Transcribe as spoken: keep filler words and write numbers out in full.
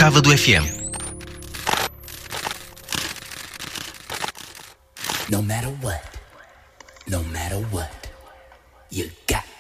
Cávado F M. No matter what, no matter what, you